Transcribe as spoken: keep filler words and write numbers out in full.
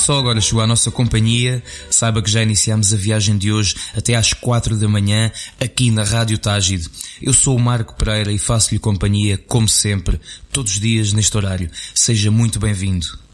só agora chegou à nossa companhia, saiba que já iniciamos a viagem de hoje até às quatro da manhã aqui na Rádio Tágide. Eu sou o Marco Pereira e faço-lhe companhia, como sempre, todos os dias neste horário. Seja muito bem-vindo.